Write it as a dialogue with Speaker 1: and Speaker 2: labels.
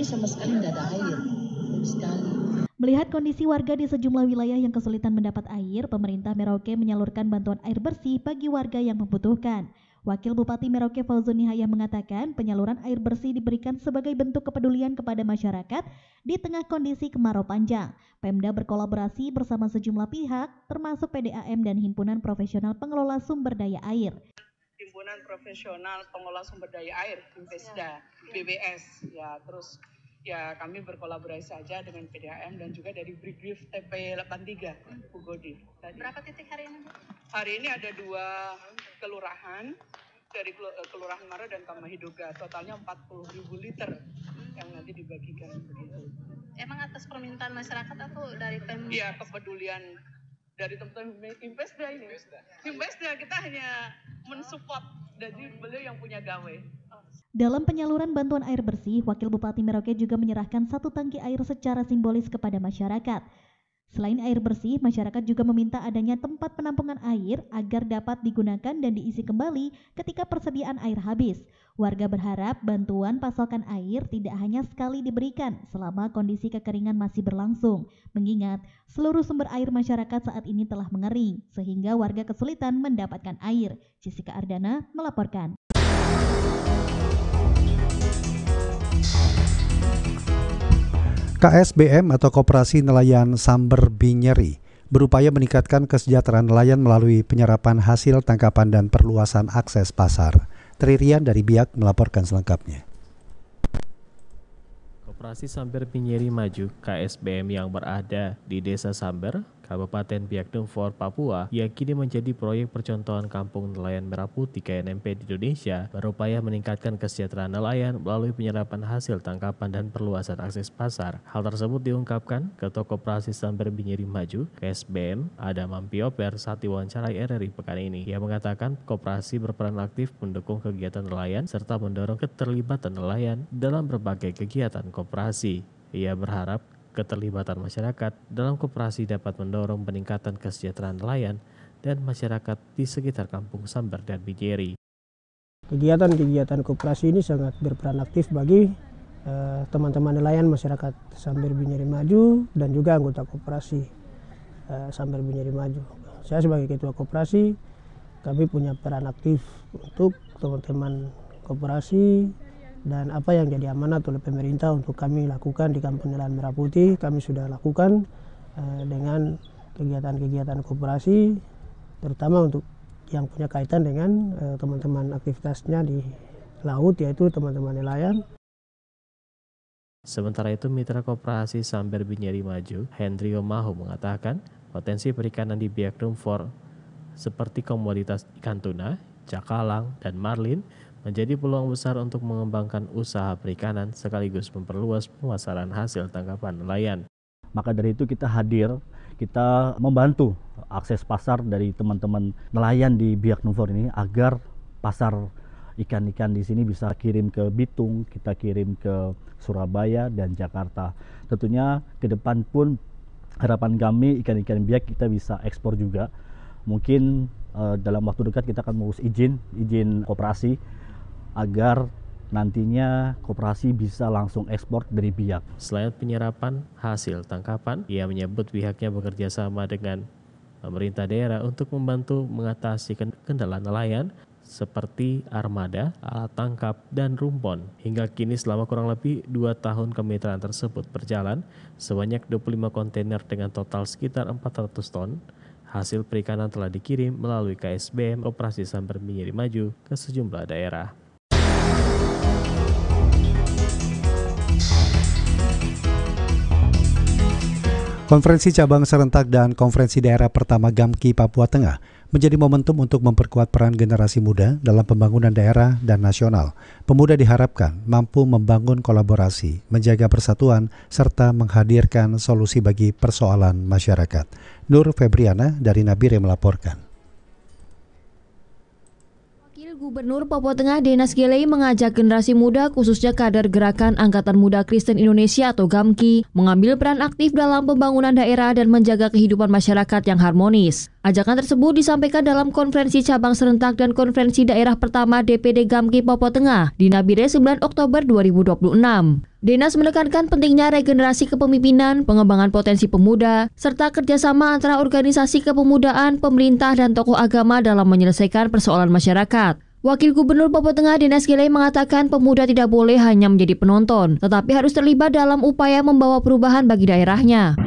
Speaker 1: ini sama sekali tidak ada air, sekali.
Speaker 2: Melihat kondisi warga di sejumlah wilayah yang kesulitan mendapat air, pemerintah Merauke menyalurkan bantuan air bersih bagi warga yang membutuhkan. Wakil Bupati Merauke Fauzun Nihayah mengatakan penyaluran air bersih diberikan sebagai bentuk kepedulian kepada masyarakat di tengah kondisi kemarau panjang. Pemda berkolaborasi bersama sejumlah pihak, termasuk PDAM dan Himpunan Profesional Pengelola Sumber Daya Air.
Speaker 3: Himpunan Profesional Pengelola Sumber Daya Air, Himpesda, BBS, ya terus ya kami berkolaborasi saja dengan PDAM dan juga dari Brigif TP83, Bugodi.
Speaker 4: Berapa titik hari ini?
Speaker 3: Hari ini ada 2 kelurahan, dari Kelurahan Maro dan Kamahiduga, totalnya 40.000 liter yang nanti dibagikan begitu.
Speaker 4: Emang atas permintaan masyarakat atau dari Pemda?
Speaker 3: Iya, kepedulian dari teman-teman Himpesda ini. Himpesda kita hanya mensupport, jadi beliau yang punya gawe.
Speaker 2: Dalam penyaluran bantuan air bersih, Wakil Bupati Merauke juga menyerahkan 1 tangki air secara simbolis kepada masyarakat. Selain air bersih, masyarakat juga meminta adanya tempat penampungan air agar dapat digunakan dan diisi kembali ketika persediaan air habis. Warga berharap bantuan pasokan air tidak hanya sekali diberikan selama kondisi kekeringan masih berlangsung, mengingat seluruh sumber air masyarakat saat ini telah mengering, sehingga warga kesulitan mendapatkan air. Jessica Ardana melaporkan.
Speaker 5: KSBM atau Koperasi Nelayan Samber Binyeri berupaya meningkatkan kesejahteraan nelayan melalui penyerapan hasil tangkapan dan perluasan akses pasar. Tririan dari Biak melaporkan selengkapnya.
Speaker 6: Koperasi Samber Binyeri Maju KSBM yang berada di Desa Samber, Kabupaten Biak Numfor, Papua, yang kini menjadi proyek percontohan Kampung Nelayan Merah Putih KNMP di Indonesia, berupaya meningkatkan kesejahteraan nelayan melalui penyerapan hasil tangkapan dan perluasan akses pasar. Hal tersebut diungkapkan Ketua Koperasi Samber Binyeri Maju KSBM Adam Ampioper saat diwawancarai RRI pekan ini. Ia mengatakan koperasi berperan aktif mendukung kegiatan nelayan serta mendorong keterlibatan nelayan dalam berbagai kegiatan koperasi. Ia berharap keterlibatan masyarakat dalam koperasi dapat mendorong peningkatan kesejahteraan nelayan dan masyarakat di sekitar Kampung Samber dan Binyeri.
Speaker 7: Kegiatan-kegiatan koperasi ini sangat berperan aktif bagi teman-teman nelayan masyarakat Samber Binyeri Maju dan juga anggota koperasi Samber Binyeri Maju. Saya sebagai ketua koperasi, kami punya peran aktif untuk teman-teman koperasi. Dan apa yang jadi amanat oleh pemerintah untuk kami lakukan di Kampung Nelayan Merah Putih, kami sudah lakukan dengan kegiatan-kegiatan koperasi, terutama untuk yang punya kaitan dengan teman-teman aktivitasnya di laut, yaitu teman-teman nelayan.
Speaker 6: Sementara itu, Mitra Koperasi Samber Binyeri Maju, Hendrio Mahu mengatakan potensi perikanan di Biak Numfor seperti komoditas ikan tuna, cakalang, dan marlin menjadi peluang besar untuk mengembangkan usaha perikanan sekaligus memperluas pemasaran hasil tangkapan nelayan.
Speaker 8: Maka dari itu kita hadir, kita membantu akses pasar dari teman-teman nelayan di Biak Numfor ini agar pasar ikan-ikan di sini bisa kirim ke Bitung, kita kirim ke Surabaya dan Jakarta. Tentunya ke depan pun harapan kami ikan-ikan Biak kita bisa ekspor juga. Mungkin dalam waktu dekat kita akan mengurus izin koperasi agar nantinya koperasi bisa langsung ekspor dari Biak.
Speaker 6: Selain penyerapan hasil tangkapan, ia menyebut pihaknya bekerja sama dengan pemerintah daerah untuk membantu mengatasi kendala nelayan seperti armada, alat tangkap, dan rumpon. Hingga kini selama kurang lebih 2 tahun kemitraan tersebut berjalan, sebanyak 25 kontainer dengan total sekitar 400 ton hasil perikanan telah dikirim melalui KSBM Operasi Samber Binyeri Maju ke sejumlah daerah.
Speaker 5: Konferensi cabang serentak dan konferensi daerah pertama GAMKI Papua Tengah menjadi momentum untuk memperkuat peran generasi muda dalam pembangunan daerah dan nasional. Pemuda diharapkan mampu membangun kolaborasi, menjaga persatuan, serta menghadirkan solusi bagi persoalan masyarakat. Nur Febriana dari Nabire melaporkan.
Speaker 9: Gubernur Papua Tengah Denas Gelei mengajak generasi muda khususnya kader Gerakan Angkatan Muda Kristen Indonesia atau GAMKI mengambil peran aktif dalam pembangunan daerah dan menjaga kehidupan masyarakat yang harmonis. Ajakan tersebut disampaikan dalam konferensi cabang serentak dan konferensi daerah pertama DPD GAMKI Papua Tengah di Nabire 9 Oktober 2026. Denas menekankan pentingnya regenerasi kepemimpinan, pengembangan potensi pemuda, serta kerjasama antara organisasi kepemudaan, pemerintah, dan tokoh agama dalam menyelesaikan persoalan masyarakat. Wakil Gubernur Papua Tengah Denas Gilei mengatakan pemuda tidak boleh hanya menjadi penonton, tetapi harus terlibat dalam upaya membawa perubahan bagi daerahnya.